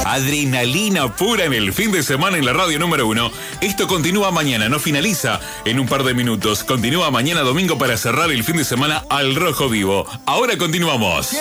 Adrenalina pura en el fin de semana en la radio número 1. Esto continúa mañana, no finaliza en un par de minutos. Continúa mañana domingo para cerrar el fin de semana al rojo vivo. Ahora continuamos.